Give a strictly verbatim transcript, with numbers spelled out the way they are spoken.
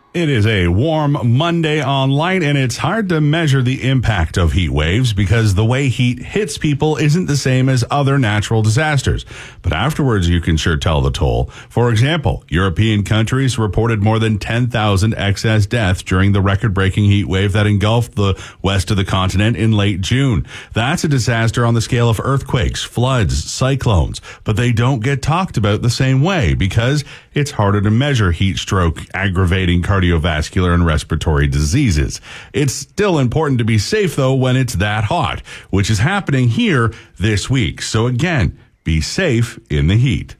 It is a warm Monday on Light, and it's hard to measure the impact of heat waves because the way heat hits people isn't the same as other natural disasters. But afterwards, you can sure tell the toll. For example, European countries reported more than ten thousand excess deaths during the record-breaking heat wave that engulfed the west of the continent in late June. That's a disaster on the scale of earthquakes, floods, cyclones, but they don't get talked about the same way because it's harder to measure heat stroke, aggravating cardiovascular and respiratory diseases. It's still important to be safe, though, when it's that hot, which is happening here this week. So again, be safe in the heat.